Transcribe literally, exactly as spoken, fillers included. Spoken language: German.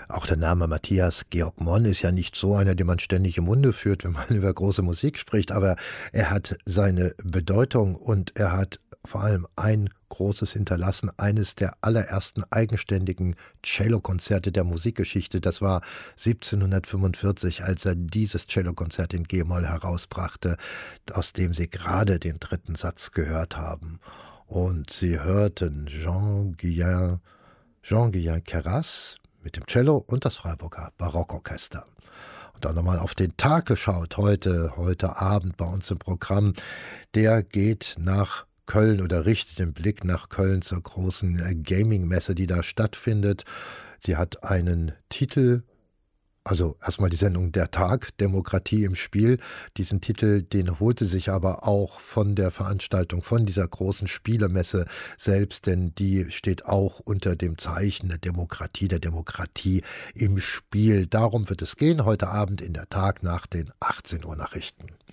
Auch der Name Matthias Georg Monn ist ja nicht so einer, den man ständig im Munde führt, wenn man über große Musik spricht, aber er hat seine Bedeutung und er hat vor allem ein Großes hinterlassen, eines der allerersten eigenständigen Cellokonzerte der Musikgeschichte. Das war siebzehnhundertfünfundvierzig, als er dieses Cellokonzert in G-Moll herausbrachte, aus dem Sie gerade den dritten Satz gehört haben. Und Sie hörten Jean-Guillain Jean-Guillain Queyras mit dem Cello und das Freiburger Barockorchester. Und dann nochmal auf den Tag geschaut, heute, heute Abend bei uns im Programm. Der geht nach Köln oder richtet den Blick nach Köln zur großen Gaming-Messe, die da stattfindet. Sie hat einen Titel, also erstmal die Sendung Der Tag, Demokratie im Spiel. Diesen Titel, den holte sich aber auch von der Veranstaltung, von dieser großen Spielemesse selbst, denn die steht auch unter dem Zeichen der Demokratie, der Demokratie im Spiel. Darum wird es gehen heute Abend in Der Tag nach den achtzehn Uhr Nachrichten.